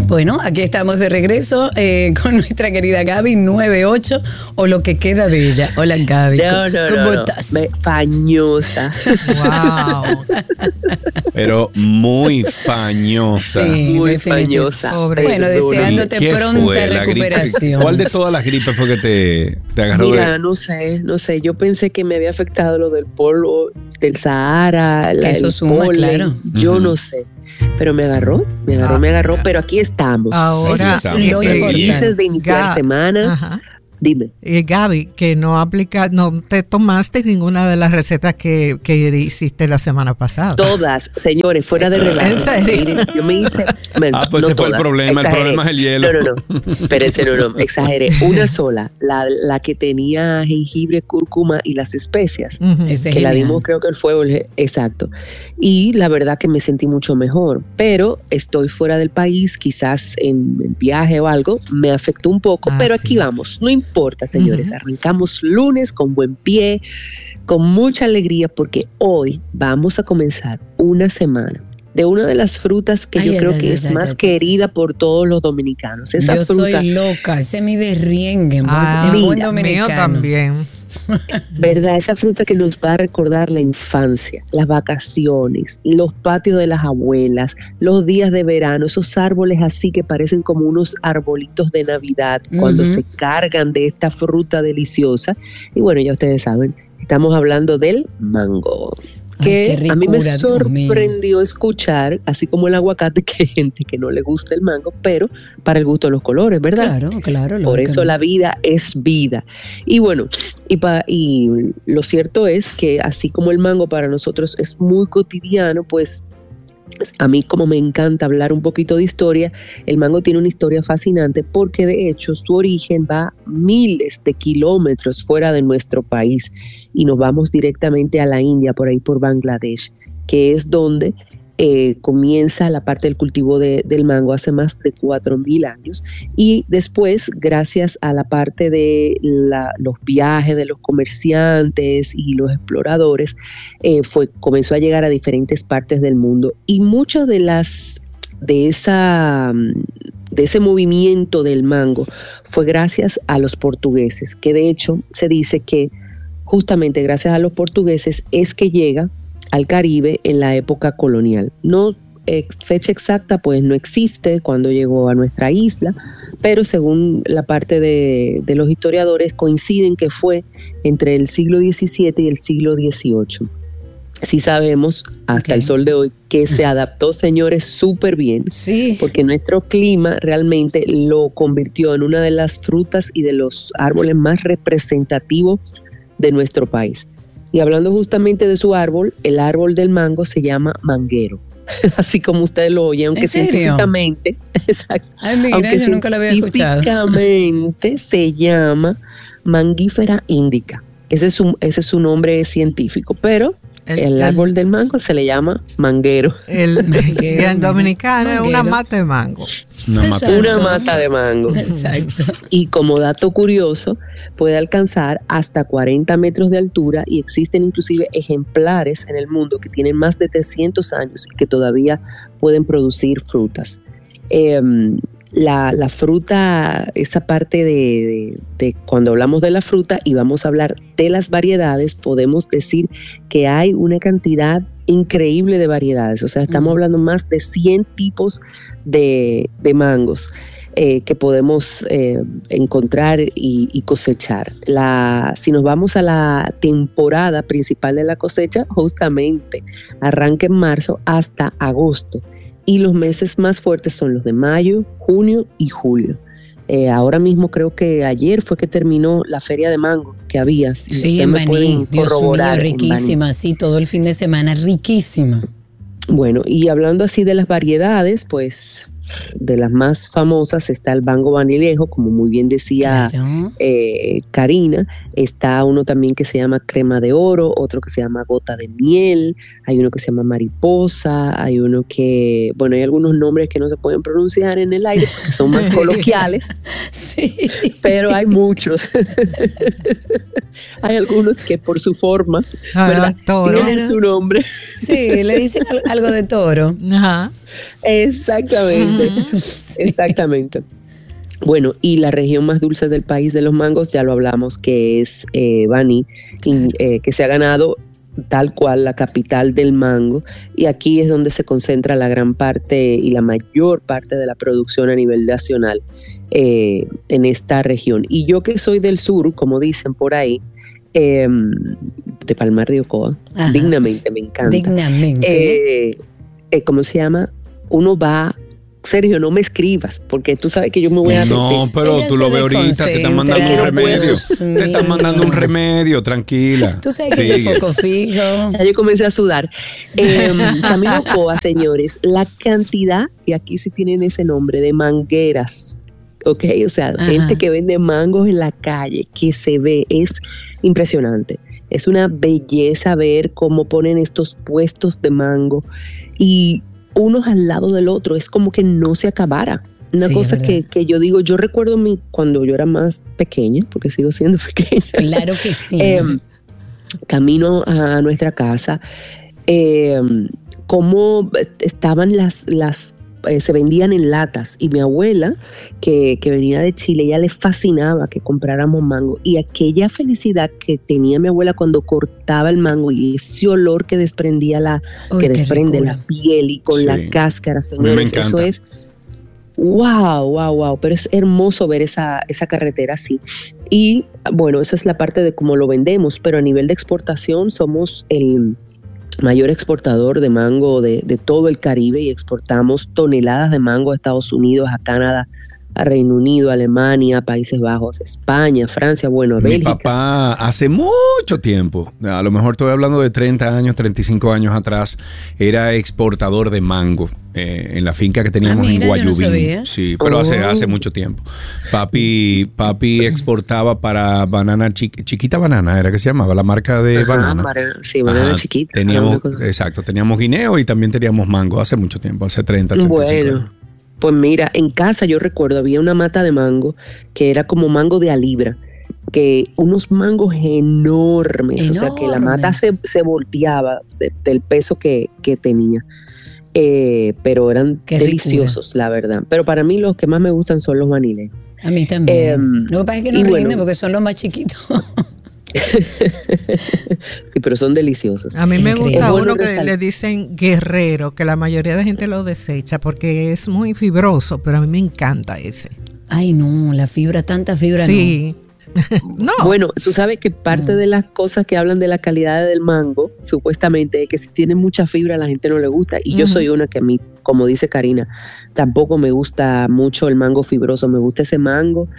Bueno, aquí estamos de regreso con nuestra querida Gaby 98 o lo que queda de ella. Hola Gaby, ¿cómo estás? Fañosa. Wow. Pero muy fañosa. Sí, muy fañosa. Bueno, deseándote pronta recuperación. ¿Cuál de todas las gripes fue que te agarró? Mira, no sé. Yo pensé que me había afectado lo del polvo del Sahara, que eso suma, polen. claro. Yo no sé. Pero me agarró, pero aquí estamos. Ahora, felices de iniciar semana. Ajá. Dime. Gaby, que no te tomaste ninguna de las recetas que hiciste la semana pasada. Todas, señores, fuera de relajo. ¿En serio? Miren, yo me hice... pues ese fue el problema. Exageré. El problema es el hielo. No. Espérense, no. Exageré. Una sola, la que tenía jengibre, cúrcuma y las especias. Uh-huh. Que la dimos, creo que el fuego. Exacto. Y la verdad que me sentí mucho mejor. Pero estoy fuera del país, quizás en viaje o algo, me afectó un poco, pero sí. aquí vamos. No importa, señores. Uh-huh. Arrancamos lunes con buen pie, con mucha alegría, porque hoy vamos a comenzar una semana de una de las frutas que yo creo que es más querida por todos los dominicanos. Esa yo fruta, soy loca, ese es mi derriengue, en buen dominicano. Mío también. ¿Verdad? Esa fruta que nos va a recordar la infancia, las vacaciones, los patios de las abuelas, los días de verano, esos árboles así que parecen como unos arbolitos de Navidad cuando se cargan de esta fruta deliciosa. Y bueno, ya ustedes saben, estamos hablando del mango. Que ricura, a mí me sorprendió escuchar, así como el aguacate, que hay gente que no le gusta el mango, pero para el gusto de los colores, ¿verdad? Claro. Por eso la vida es vida. Y bueno, y lo cierto es que así como el mango para nosotros es muy cotidiano, pues a mí, como me encanta hablar un poquito de historia, el mango tiene una historia fascinante porque de hecho su origen va miles de kilómetros fuera de nuestro país y nos vamos directamente a la India, por ahí por Bangladesh, que es donde comienza la parte del cultivo del mango hace más de 4,000 años, y después, gracias a la parte de los viajes de los comerciantes y los exploradores, comenzó a llegar a diferentes partes del mundo, y muchas de ese movimiento del mango fue gracias a los portugueses, que de hecho se dice que justamente gracias a los portugueses es que llega al Caribe en la época colonial. No fecha exacta, pues no existe cuando llegó a nuestra isla, pero según la parte de los historiadores coinciden que fue entre el siglo XVII y el siglo XVIII. Sí sabemos hasta el sol de hoy que se adaptó, señores, súper bien, porque nuestro clima realmente lo convirtió en una de las frutas y de los árboles más representativos de nuestro país. Y hablando justamente de su árbol, el árbol del mango se llama manguero, así como ustedes lo oyen, aunque científicamente, exacto, ay, mira, aunque yo nunca lo había escuchado. Científicamente se llama Mangifera indica. Ese es su nombre científico, pero el árbol del mango se le llama manguero. En dominicano es una mata de mango. Una mata de mango. Exacto. Y como dato curioso, puede alcanzar hasta 40 metros de altura y existen inclusive ejemplares en el mundo que tienen más de 300 años y que todavía pueden producir frutas. La fruta, esa parte de cuando hablamos de la fruta y vamos a hablar de las variedades, podemos decir que hay una cantidad increíble de variedades. O sea, estamos hablando más de 100 tipos de mangos que podemos encontrar y cosechar. Si nos vamos a la temporada principal de la cosecha, justamente arranca en marzo hasta agosto. Y los meses más fuertes son los de mayo, junio y julio. Ahora mismo creo que ayer fue que terminó la feria de mango que había. Sí, en Baní. Dios mío, riquísima. Sí, todo el fin de semana, riquísima. Bueno, y hablando así de las variedades, pues de las más famosas está el mango vanilejo, como muy bien decía Karina. Está uno también que se llama crema de oro, otro que se llama gota de miel, hay uno que se llama mariposa, hay uno que, bueno, hay algunos nombres que no se pueden pronunciar en el aire porque son más coloquiales, pero hay muchos. Hay algunos que por su forma, ¿verdad? Tienen su nombre. Sí, le dicen algo de toro. Ajá. Exactamente, exactamente. Bueno, y la región más dulce del país de los mangos, ya lo hablamos, que es Bani, que se ha ganado tal cual la capital del mango, y aquí es donde se concentra la gran parte y la mayor parte de la producción a nivel nacional en esta región. Y yo que soy del sur, como dicen por ahí, de Palmar de Ocoa, ajá, dignamente, me encanta. Dignamente. ¿Cómo se llama? Uno va... Sergio, no me escribas, porque tú sabes que yo me voy a... No, pero tú lo ves ahorita, te están mandando un remedio. Te están mandando un remedio, tranquila. Tú sabes que yo foco fijo. Ya yo comencé a sudar. Camino Coa, señores, la cantidad, y aquí sí tienen ese nombre, de mangueras, ¿ok? O sea, ajá, gente que vende mangos en la calle, que se ve, es impresionante. Es una belleza ver cómo ponen estos puestos de mango y unos al lado del otro, es como que no se acabara. Una cosa que yo digo, yo recuerdo cuando yo era más pequeña, porque sigo siendo pequeña. Claro que sí. Camino a nuestra casa, cómo estaban se vendían en latas, y mi abuela, que venía de Chile, ella le fascinaba que compráramos mango, y aquella felicidad que tenía mi abuela cuando cortaba el mango y ese olor que desprendía que desprende la piel y con la cáscara, señores, eso es wow, pero es hermoso ver esa carretera así. Y bueno, esa es la parte de cómo lo vendemos, pero a nivel de exportación somos el mayor exportador de mango de todo el Caribe, y exportamos toneladas de mango a Estados Unidos, a Canadá, a Reino Unido, Alemania, Países Bajos, España, Francia, bueno, a Bélgica. Mi papá hace mucho tiempo, a lo mejor estoy hablando de 30 años, 35 años atrás, era exportador de mango en la finca que teníamos en Guayubín. Sí, pero hace mucho tiempo. Papi exportaba para banana, Chiquita Banana, era que se llamaba la marca de banana. Sí, banana chiquita. Teníamos guineo y también teníamos mango hace mucho tiempo, hace 30, 35 años. Pues mira, en casa yo recuerdo, había una mata de mango que era como mango de a libra, que unos mangos enormes, o sea que la mata se volteaba del peso que tenía. Pero eran deliciosos, la verdad. Pero para mí los que más me gustan son los vanilejos. A mí también. Lo que pasa es que no rinden porque son los más chiquitos. Sí, pero son deliciosos. A mí me gusta uno que le dicen guerrero, que la mayoría de gente lo desecha porque es muy fibroso, pero a mí me encanta ese. Ay, no, tanta fibra sí. No. Bueno, tú sabes que parte de las cosas que hablan de la calidad del mango, supuestamente, es que si tiene mucha fibra a la gente no le gusta. Y yo soy una que a mí, como dice Karina, tampoco me gusta mucho el mango fibroso. Me gusta ese mango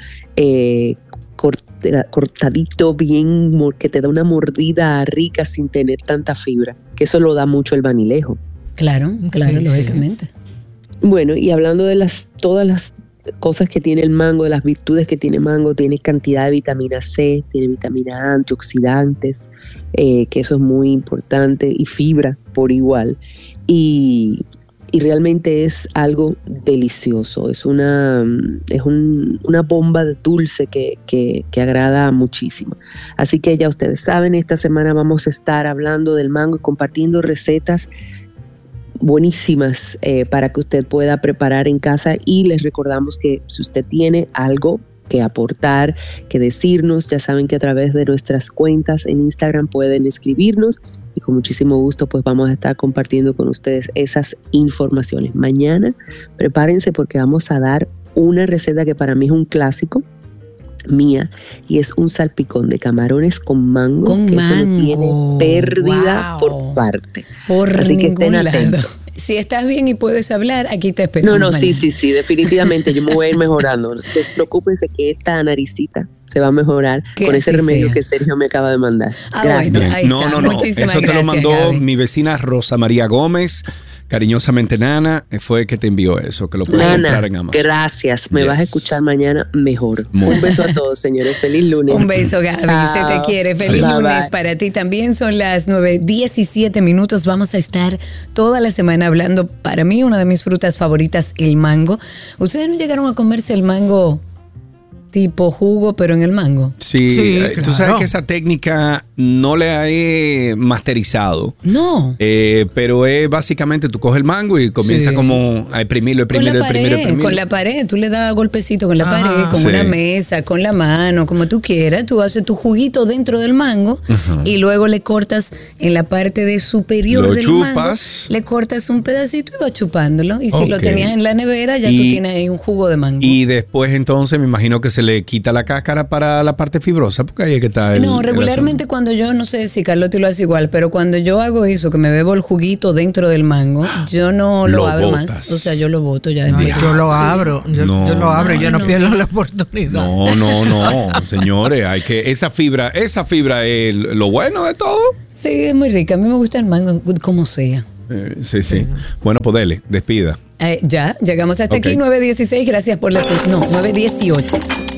cortadito bien, que te da una mordida rica sin tener tanta fibra, que eso lo da mucho el vanilejo. Claro, sí, lógicamente. Sí. Bueno, y hablando de todas las cosas que tiene el mango, de las virtudes que tiene mango, tiene cantidad de vitamina C, tiene vitamina A, antioxidantes, que eso es muy importante, y fibra por igual, y realmente es algo delicioso, es una bomba de dulce que agrada muchísimo. Así que ya ustedes saben, esta semana vamos a estar hablando del mango y compartiendo recetas buenísimas para que usted pueda preparar en casa, y les recordamos que si usted tiene algo que aportar, que decirnos, ya saben que a través de nuestras cuentas en Instagram pueden escribirnos, y con muchísimo gusto pues vamos a estar compartiendo con ustedes esas informaciones. Mañana prepárense porque vamos a dar una receta que para mí es un clásico mía, y es un salpicón de camarones con mango, eso no tiene pérdida por parte. Así que estén atentos. Si estás bien y puedes hablar, aquí te esperamos. No, sí, definitivamente yo me voy a ir mejorando. Despreocúpense que esta naricita se va a mejorar con ese remedio que Sergio me acaba de mandar. Gracias. Bueno, ahí está. Muchísimas gracias. Eso te lo mandó Gaby. Mi vecina Rosa María Gómez. Cariñosamente Nana, fue que te envió eso, que lo puedes encontrar en Amazon. Gracias, me vas a escuchar mañana mejor. Un beso a todos, señores, feliz lunes. Un beso, Gaby, se te quiere, feliz lunes para ti también. Son las 9:17. Vamos a estar toda la semana hablando, para mí, una de mis frutas favoritas, el mango. ¿Ustedes no llegaron a comerse el mango tipo jugo, pero en el mango. Sí, claro. Tú sabes que esa técnica no la he masterizado. No. Pero es básicamente tú coges el mango y comienzas como a exprimirlo. Con la pared, tú le das golpecito con la pared, con una mesa, con la mano, como tú quieras. Tú haces tu juguito dentro del mango y luego le cortas en la parte de superior del mango. Le cortas un pedacito y vas chupándolo. Y si lo tenías en la nevera, ya tú tienes ahí un jugo de mango. Y después entonces me imagino que se le quita la cáscara para la parte fibrosa, porque ahí es que está regularmente cuando yo, no sé si Carlotti lo hace igual, pero cuando yo hago eso, que me bebo el juguito dentro del mango, yo no lo abro más. O sea, yo lo boto ya. Yo lo abro. Yo lo abro y yo no pierdo la oportunidad. No, señores, hay que esa fibra es lo bueno de todo. Sí, es muy rica. A mí me gusta el mango como sea. Sí. Bueno, pues dele, despida. Ya, llegamos hasta aquí, 9:16. Gracias por la... No, 9:18.